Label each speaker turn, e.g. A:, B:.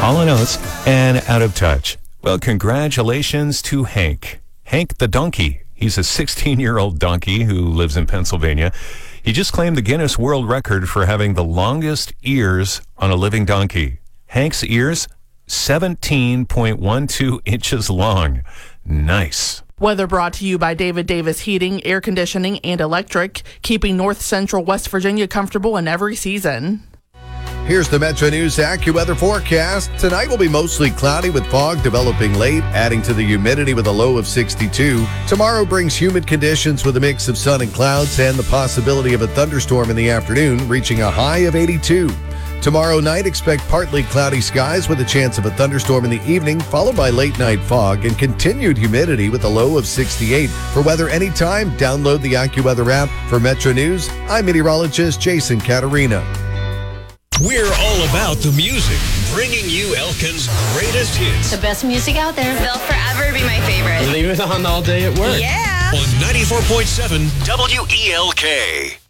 A: Hall & Oates, and Out of Touch. Well, congratulations to Hank. Hank the donkey. He's a 16-year-old donkey who lives in Pennsylvania. He just claimed the Guinness World Record for having the longest ears on a living donkey. Hank's ears, 17.12 inches long. Nice.
B: Weather brought to you by David Davis Heating, Air Conditioning, and Electric, keeping North Central West Virginia comfortable in every season.
C: Here's the Metro News AccuWeather forecast. Tonight will be mostly cloudy with fog developing late, adding to the humidity with a low of 62. Tomorrow brings humid conditions with a mix of sun and clouds and the possibility of a thunderstorm in the afternoon, reaching a high of 82. Tomorrow night, expect partly cloudy skies with a chance of a thunderstorm in the evening, followed by late night fog and continued humidity with a low of 68. For weather anytime, download the AccuWeather app. For Metro News, I'm meteorologist Jason Caterina.
D: We're all about the music, bringing you Elkin's greatest hits.
E: The best music out there.
F: They'll forever be my favorite.
G: Leave it on all day at work.
F: Yeah.
D: On 94.7 WELK.